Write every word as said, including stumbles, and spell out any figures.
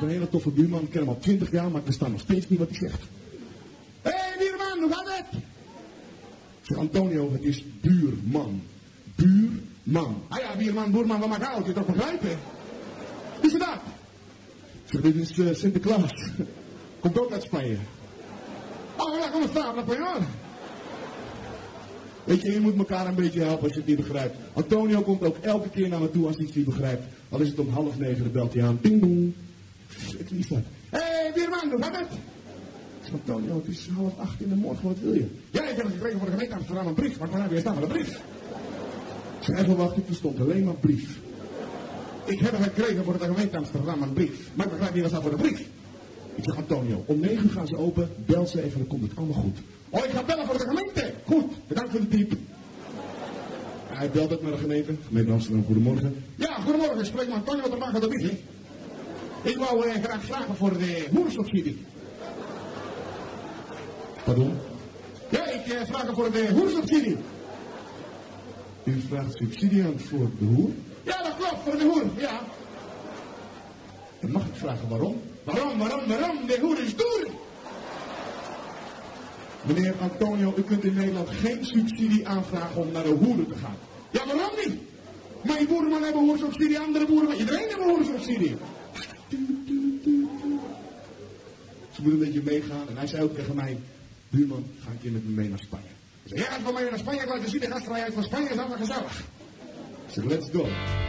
een hele toffe buurman. Ik ken hem al twintig jaar, maar ik versta nog steeds niet wat hij zegt. Hé, hey, buurman, hoe gaat het? Ik zeg, Antonio, het is buurman. Buurman. Ah ja, buurman, buurman, wat maakt uit? Je toch begrijpen? Wie is dat? Ik zeg, dit is uh, Sinterklaas. Komt ook uit Spanje. Oh ja, kom eens staan, dat ben je aan. Weet je, je moet elkaar een beetje helpen als je het niet begrijpt. Antonio komt ook elke keer naar me toe als hij iets niet begrijpt. Al is het om half negen, dan belt hij aan. Ping boem. Ik lief dat. Hé, hey, buurman, hoe gaat het? Ik zeg, Antonio, het is half acht in de morgen, wat wil je? Ja, ik heb gekregen voor de gemeente Amsterdam een brief. Maar waar heb je staan met een brief? Ik zeg, even wachten, er stond alleen maar brief. Ik heb gekregen voor de gemeente Amsterdam een brief. Maar ik begrijp niet wat staat voor de brief. Ik zeg, Antonio, om negen uur gaan ze open, bel ze even, dan komt het allemaal goed. Oh, ik ga bellen voor de gemeente. Goed, bedankt voor de tip. Hij belt ook naar de gemeente. Gemeente Amsterdam, goedemorgen. Ja, goedemorgen, ik spreek met Antonio, wat maakt dat niet, hè? Ik wou eh, graag vragen voor de hoerensubsidie. Pardon? Ja, ik eh, vraag voor de hoerensubsidie. U vraagt subsidie aan voor de hoer? Ja, dat klopt, voor de hoer, ja. Dan mag ik vragen waarom? Waarom, waarom, waarom? De hoer is duur. Meneer Antonio, u kunt in Nederland geen subsidie aanvragen om naar de hoeren te gaan. Ja, waarom niet? Mijn boerenman hebben hoersubsidie, andere boeren, iedereen heeft hoersubsidie. Ze moeten een beetje meegaan en hij zei ook tegen mij, buurman, ga een keer met me mee naar Spanje. Ik zei, ja, ga van mij naar Spanje, ik laat je zien, de gastvrijheid van Spanje is allemaal gezellig. Ik zeg, let's go.